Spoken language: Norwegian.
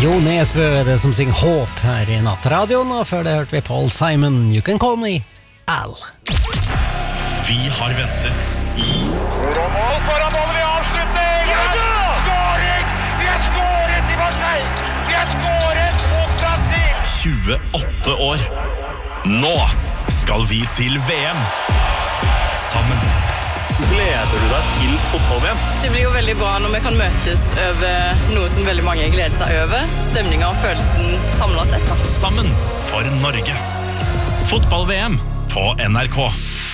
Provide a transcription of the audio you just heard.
Jo Nesbø er det som synger håp her I nattradioen, og før det hørte vi Paul Simon, You Can Call Me Al. Vi har ventet I Mål foran målet, vi avslutning! Skåring! Vi har skåret I Marseille! Vi har skåret mot Brasil! 28 år. Nå skal vi til VM. Sammen. Gleder du deg til fotball-VM? Det blir jo veldig bra når vi kan møtes over noe som veldig mange gleder seg over. Stemningen og følelsen samlet sett. Sammen for Norge. Fotball-VM på NRK.